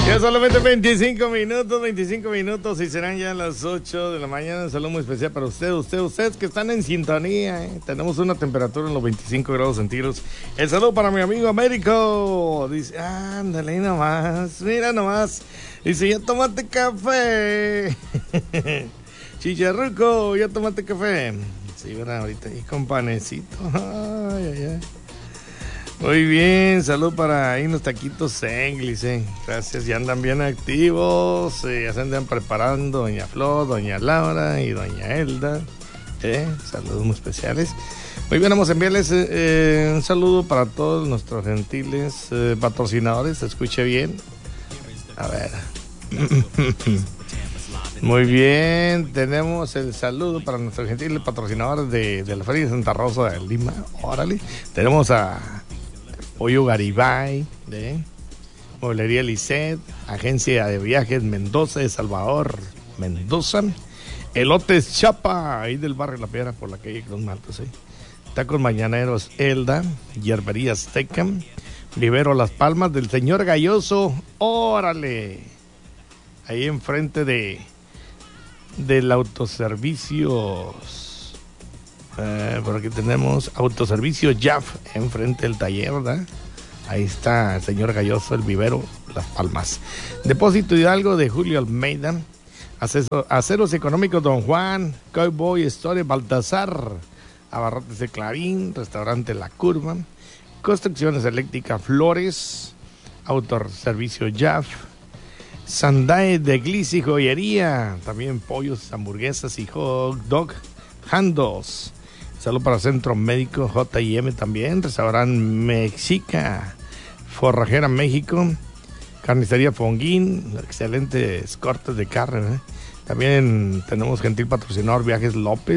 Ya solamente 25 minutos y serán ya las 8 de la mañana. Un saludo muy especial para ustedes que están en sintonía. Tenemos una temperatura en los 25 grados centígrados. El saludo para mi amigo Américo. Dice, ándale nomás, mira nomás. Dice, ya tomaste café. Chicharruco, ya tomaste café. Sí, verán ahorita, y con panecito. Ay, ay, ay. Muy bien, salud para ahí los taquitos Englis, gracias, ya andan bien activos, ya se andan preparando doña Flor, doña Laura y doña Elda, saludos muy especiales. Muy bien, vamos a enviarles un saludo para todos nuestros gentiles patrocinadores, escuche bien, a ver. Muy bien, tenemos el saludo para nuestros gentiles patrocinadores de la Feria de Santa Rosa de Lima, órale, tenemos a Pollo Garibay, Mueblería Lisset, Agencia de Viajes Mendoza de Salvador, Mendoza, Elotes Chapa, ahí del barrio La Piedra por la calle Los Maltos, Tacos Mañaneros Elda, Hierbería Azteca, Vivero Las Palmas del señor Galloso, órale, ahí enfrente del autoservicios. Por aquí tenemos Autoservicio JAF enfrente del taller, ¿verdad? Ahí está el señor Galloso, el Vivero Las Palmas. Depósito Hidalgo de Julio Almeida. Aceros Económicos Don Juan, Cowboy Store Baltasar, Abarrotes de Clarín, Restaurante La Curva, Construcciones Eléctricas Flores, Autoservicio JAF, Sandae de Gliss y Joyería, también pollos, hamburguesas y hot dog, Handos. Salud para Centro Médico J&M también, Restaurante Mexica, Forrajera México, Carnicería Fonguín, excelentes cortes de carne, También tenemos gentil patrocinador Viajes López.